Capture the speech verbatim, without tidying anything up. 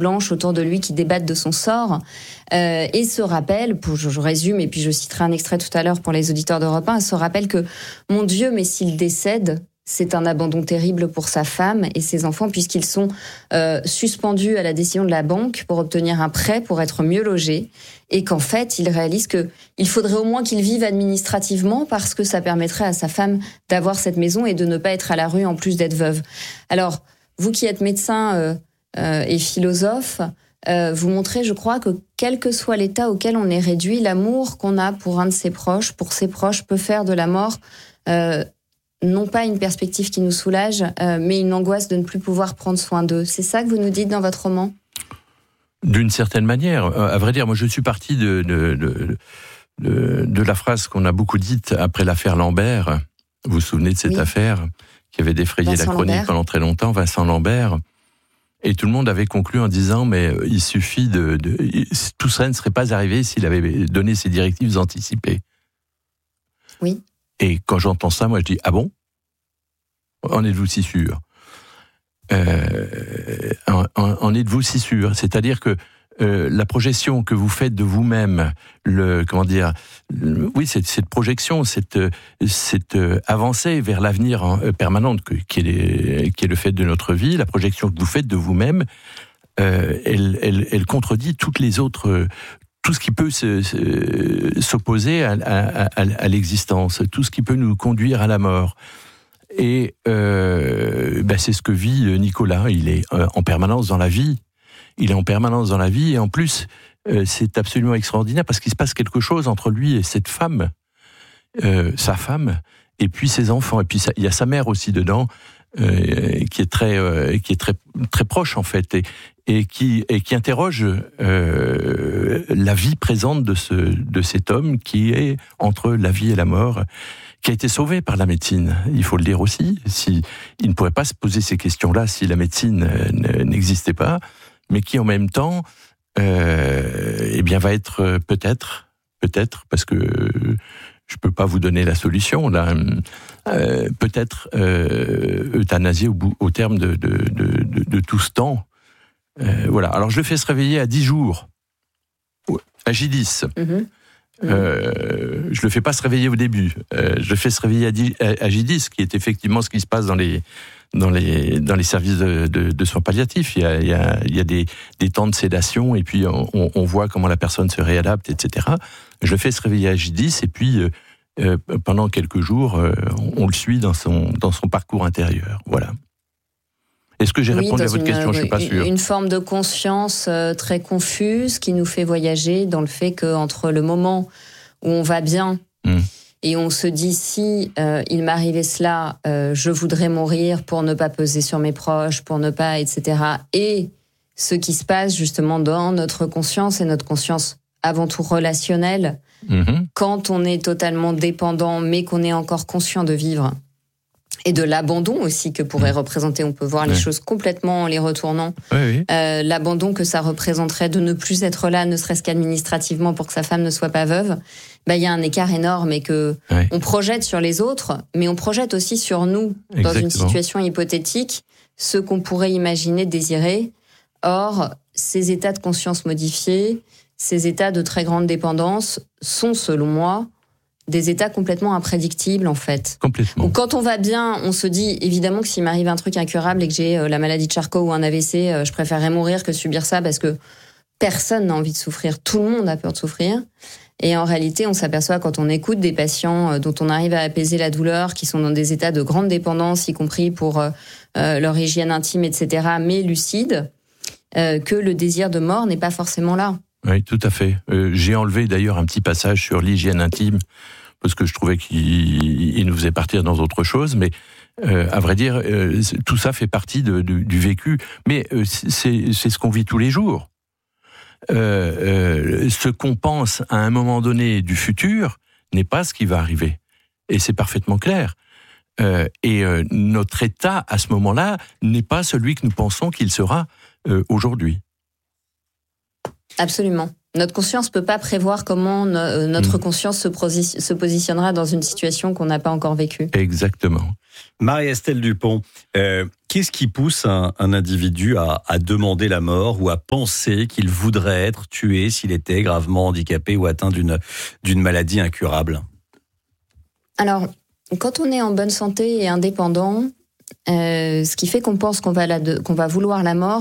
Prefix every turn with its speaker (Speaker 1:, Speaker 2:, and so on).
Speaker 1: blanches autour de lui qui débattent de son sort. Euh, et se rappelle, pour, je, je résume, et puis je citerai un extrait tout à l'heure pour les auditeurs d'Europe un, elle se rappelle que, mon Dieu, mais s'il décède, c'est un abandon terrible pour sa femme et ses enfants, puisqu'ils sont euh, suspendus à la décision de la banque pour obtenir un prêt pour être mieux logés, et qu'en fait, il réalise que il faudrait au moins qu'il vive administrativement, parce que ça permettrait à sa femme d'avoir cette maison et de ne pas être à la rue en plus d'être veuve. Alors, vous qui êtes médecin euh, euh, et philosophe, euh, vous montrez, je crois, que quel que soit l'état auquel on est réduit, l'amour qu'on a pour un de ses proches, pour ses proches, peut faire de la mort euh, non pas une perspective qui nous soulage, euh, mais une angoisse de ne plus pouvoir prendre soin d'eux. C'est ça que vous nous dites dans votre roman ?
Speaker 2: D'une certaine manière. À vrai dire, moi je suis parti de, de, de, de, de la phrase qu'on a beaucoup dite après l'affaire Lambert. Vous vous souvenez de cette oui. affaire qui avait défrayé Vincent la chronique Lambert. Pendant très longtemps, Vincent Lambert. Et tout le monde avait conclu en disant, mais il suffit de, de... Tout ça ne serait pas arrivé s'il avait donné ses directives anticipées.
Speaker 1: Oui.
Speaker 2: Et quand j'entends ça, moi je dis, ah bon ? En êtes-vous si sûr ? euh, en, en, en êtes-vous si sûr ? C'est-à-dire que euh, la projection que vous faites de vous-même, le comment dire, le, oui, cette, cette projection, cette, cette avancée vers l'avenir hein, permanente que, qui, est les, qui est le fait de notre vie, la projection que vous faites de vous-même, euh, elle, elle, elle contredit toutes les autres. Tout ce qui peut se, se, s'opposer à, à, à, à l'existence, tout ce qui peut nous conduire à la mort. Et euh, ben c'est ce que vit Nicolas. Il est en permanence dans la vie. Il est en permanence dans la vie. Et en plus, euh, c'est absolument extraordinaire parce qu'il se passe quelque chose entre lui et cette femme, euh, sa femme, et puis ses enfants. Et puis ça, il y a sa mère aussi dedans, euh, qui est très, euh, qui est très, très proche en fait. Et, et qui et qui interroge euh, la vie présente de ce de cet homme qui est entre la vie et la mort, qui a été sauvé par la médecine. Il faut le dire aussi. Si il ne pourrait pas se poser ces questions-là si la médecine euh, n'existait pas, mais qui en même temps, euh, eh bien, va être peut-être, peut-être, parce que je peux pas vous donner la solution là, euh, peut-être euh, euthanasié au bout, au terme de de de, de, de tout ce temps. Euh, voilà. Alors je le fais se réveiller à dix jours, à J dix. Mm-hmm. Euh, je le fais pas se réveiller au début. Euh, je le fais se réveiller à J dix, qui est effectivement ce qui se passe dans les dans les dans les services de, de, de soins palliatifs. Il y a il y a il y a des des temps de sédation et puis on, on voit comment la personne se réadapte, et cetera. Je le fais se réveiller à J dix et puis euh, pendant quelques jours, euh, on, on le suit dans son dans son parcours intérieur. Voilà. Est-ce que j'ai oui, répondu à votre une, question ? Je suis pas sûr.
Speaker 1: Une forme de conscience euh, très confuse qui nous fait voyager dans le fait qu'entre le moment où on va bien mmh. et on se dit si euh, il m'arrivait cela, euh, je voudrais mourir pour ne pas peser sur mes proches, pour ne pas, et cetera. Et ce qui se passe justement dans notre conscience et notre conscience avant tout relationnelle, mmh. quand on est totalement dépendant mais qu'on est encore conscient de vivre. Et de l'abandon aussi que pourrait représenter, on peut voir les oui. choses complètement en les retournant, oui, oui. Euh, l'abandon que ça représenterait de ne plus être là, ne serait-ce qu'administrativement pour que sa femme ne soit pas veuve, bah, il y a un écart énorme et que oui. on projette sur les autres, mais on projette aussi sur nous, Exactement. Dans une situation hypothétique, ce qu'on pourrait imaginer, désirer. Or, ces états de conscience modifiés, ces états de très grande dépendance sont, selon moi, des états complètement imprédictibles, en fait.
Speaker 2: Complètement.
Speaker 1: Donc, quand on va bien, on se dit, évidemment, que s'il m'arrive un truc incurable et que j'ai euh, la maladie de Charcot ou un A V C, euh, je préférerais mourir que subir ça parce que personne n'a envie de souffrir. Tout le monde a peur de souffrir. Et en réalité, on s'aperçoit quand on écoute des patients euh, dont on arrive à apaiser la douleur, qui sont dans des états de grande dépendance, y compris pour euh, euh, leur hygiène intime, et cetera, mais lucides, euh, que le désir de mort n'est pas forcément là.
Speaker 2: Oui, tout à fait. Euh, j'ai enlevé d'ailleurs un petit passage sur l'hygiène intime parce que je trouvais qu'il il nous faisait partir dans autre chose, mais euh, à vrai dire, euh, tout ça fait partie de, de, du vécu. Mais euh, c'est, c'est ce qu'on vit tous les jours. Euh, euh, ce qu'on pense à un moment donné du futur n'est pas ce qui va arriver. Et c'est parfaitement clair. Euh, et euh, notre état, à ce moment-là, n'est pas celui que nous pensons qu'il sera euh, aujourd'hui.
Speaker 1: Absolument. Notre conscience peut pas prévoir comment no- notre mmh. conscience se, prosi- se positionnera dans une situation qu'on n'a pas encore vécue.
Speaker 2: Exactement.
Speaker 3: Marie-Estelle Dupont, euh, qu'est-ce qui pousse un, un individu à, à demander la mort ou à penser qu'il voudrait être tué s'il était gravement handicapé ou atteint d'une, d'une maladie incurable ?
Speaker 1: Alors, quand on est en bonne santé et indépendant, euh, ce qui fait qu'on pense qu'on va, la de, qu'on va vouloir la mort,